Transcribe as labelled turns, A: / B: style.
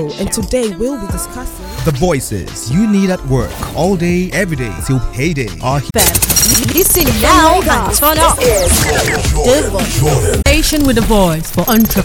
A: And today we'll be discussing
B: The voices you need at work all day, every day till payday are here.
C: Listen now and turn up. The Station with a voice for entrepreneurs.